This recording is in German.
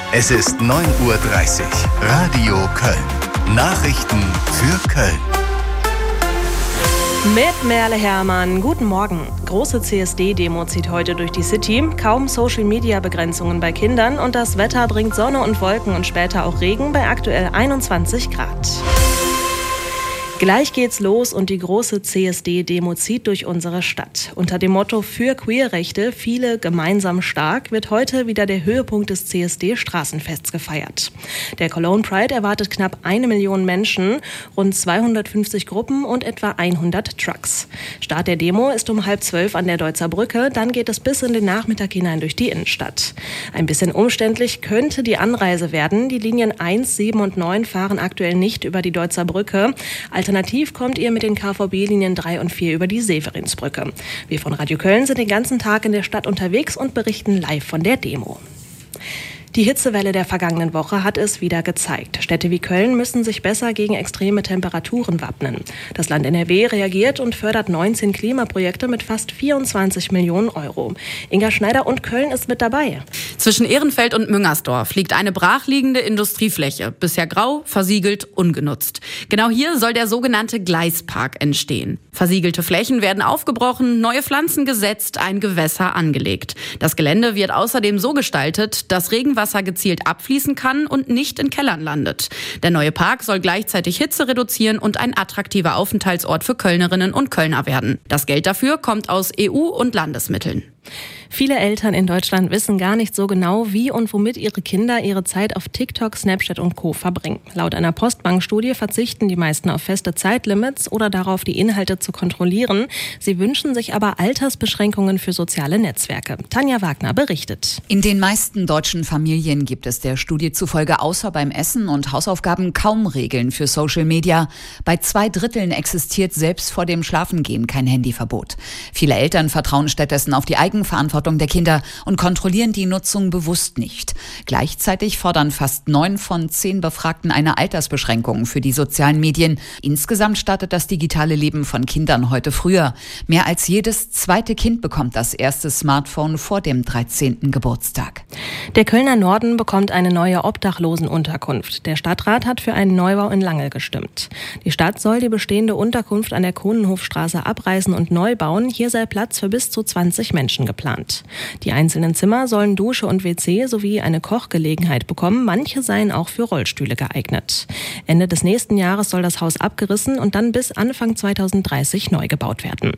Es ist 9:30 Uhr. Radio Köln. Nachrichten für Köln. Mit Merle Herrmann, guten Morgen. Große CSD-Demo zieht heute durch die City. Kaum Social-Media-Begrenzungen bei Kindern und das Wetter bringt Sonne und Wolken und später auch Regen bei aktuell 21 Grad. Gleich geht's los und die große CSD-Demo zieht durch unsere Stadt. Unter dem Motto für Queerrechte, viele gemeinsam stark, wird heute wieder der Höhepunkt des CSD-Straßenfests gefeiert. Der Cologne Pride erwartet knapp 1 Million Menschen, rund 250 Gruppen und etwa 100 Trucks. Start der Demo ist um 11:30 an der Deutzer Brücke, dann geht es bis in den Nachmittag hinein durch die Innenstadt. Ein bisschen umständlich könnte die Anreise werden. Die Linien 1, 7 und 9 fahren aktuell nicht über die Deutzer Brücke. Alternativ kommt ihr mit den KVB-Linien 3 und 4 über die Severinsbrücke. Wir von Radio Köln sind den ganzen Tag in der Stadt unterwegs und berichten live von der Demo. Die Hitzewelle der vergangenen Woche hat es wieder gezeigt. Städte wie Köln müssen sich besser gegen extreme Temperaturen wappnen. Das Land NRW reagiert und fördert 19 Klimaprojekte mit fast 24 Millionen Euro. Inga Schneider und Köln ist mit dabei. Zwischen Ehrenfeld und Müngersdorf liegt eine brachliegende Industriefläche, bisher grau, versiegelt, ungenutzt. Genau hier soll der sogenannte Gleispark entstehen. Versiegelte Flächen werden aufgebrochen, neue Pflanzen gesetzt, ein Gewässer angelegt. Das Gelände wird außerdem so gestaltet, dass Regenwasser gezielt abfließen kann und nicht in Kellern landet. Der neue Park soll gleichzeitig Hitze reduzieren und ein attraktiver Aufenthaltsort für Kölnerinnen und Kölner werden. Das Geld dafür kommt aus EU- und Landesmitteln. Viele Eltern in Deutschland wissen gar nicht so genau, wie und womit ihre Kinder ihre Zeit auf TikTok, Snapchat und Co. verbringen. Laut einer Postbank-Studie verzichten die meisten auf feste Zeitlimits oder darauf, die Inhalte zu kontrollieren. Sie wünschen sich aber Altersbeschränkungen für soziale Netzwerke. Tanja Wagner berichtet. In den meisten deutschen Familien gibt es der Studie zufolge außer beim Essen und Hausaufgaben kaum Regeln für Social Media. Bei 2/3 existiert selbst vor dem Schlafengehen kein Handyverbot. Viele Eltern vertrauen stattdessen auf die Eigenverantwortung der Kinder und kontrollieren die Nutzung bewusst nicht. Gleichzeitig fordern fast 9 von 10 Befragten eine Altersbeschränkung für die sozialen Medien. Insgesamt startet das digitale Leben von Kindern heute früher. Mehr als jedes zweite Kind bekommt das erste Smartphone vor dem 13. Geburtstag. Der Kölner Norden bekommt eine neue Obdachlosenunterkunft. Der Stadtrat hat für einen Neubau in Lange gestimmt. Die Stadt soll die bestehende Unterkunft an der Kronenhofstraße abreißen und neu bauen. Hier sei Platz für bis zu 20 Menschen geplant. Die einzelnen Zimmer sollen Dusche und WC sowie eine Kochgelegenheit bekommen. Manche seien auch für Rollstühle geeignet. Ende des nächsten Jahres soll das Haus abgerissen und dann bis Anfang 2030 neu gebaut werden.